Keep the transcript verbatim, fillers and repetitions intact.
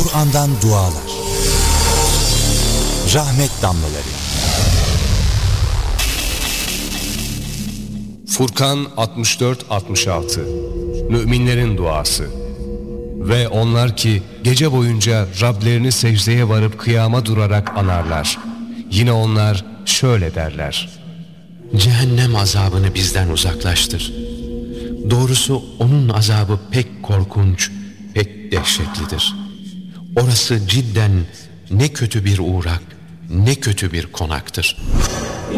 Kur'an'dan dualar. Rahmet damlaları. Furkan altmış dört altmış altı. Müminlerin duası. Ve onlar ki gece boyunca Rablerini secdeye varıp kıyama durarak anarlar. Yine onlar şöyle derler: Cehennem azabını bizden uzaklaştır. Doğrusu onun azabı pek korkunç, pek dehşetlidir. Orası cidden ne kötü bir uğrak, ne kötü bir konaktır.